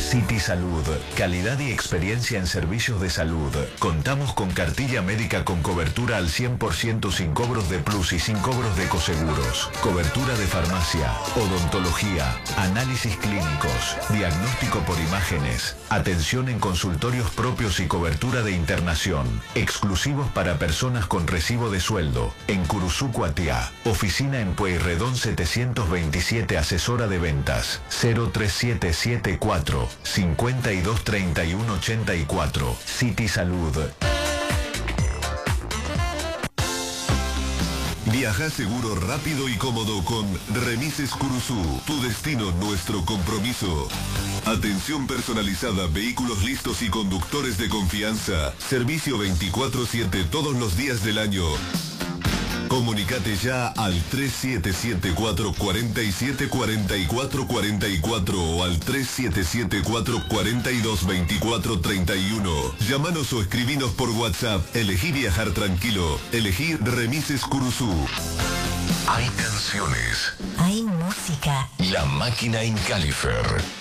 City Salud, calidad y experiencia en servicios de salud. Contamos con cartilla médica con cobertura al 100% sin cobros de plus y sin cobros de coseguros. Cobertura de farmacia, odontología, análisis clínicos, diagnóstico por imágenes, atención en consultorios propios y cobertura de internación. Exclusivos para personas con recibo de sueldo. En Curuzú, Cuatiá. Oficina en Pueyrredón 727, asesora de ventas. 03774 523184. City Salud. Viaja seguro, rápido y cómodo con Remises Curuzú. Tu destino, nuestro compromiso. Atención personalizada, vehículos listos y conductores de confianza. Servicio 24/7 todos los días del año. Comunicate ya al 3774 474444 o al 3774 422431. Llámanos o escribinos por WhatsApp. Elegí viajar tranquilo. Elegí Remises Curuzú. Hay canciones. Hay música. La máquina Incalifer.